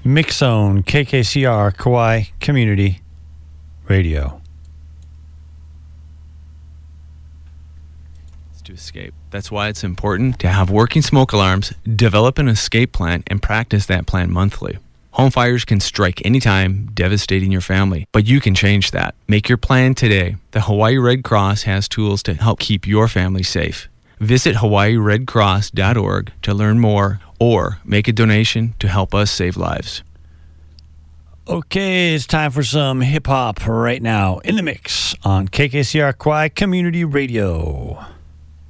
Mix Zone, KKCR, Kauai Community Radio. To escape. That's why it's important to have working smoke alarms, develop an escape plan, and practice that plan monthly. Home fires can strike anytime, devastating your family, but you can change that. Make your plan today. The Hawaii Red Cross has tools to help keep your family safe. Visit hawaiiredcross.org to learn more or make a donation to help us save lives. Okay, it's time for some hip-hop right now in the mix on KKCR Kauai Community Radio.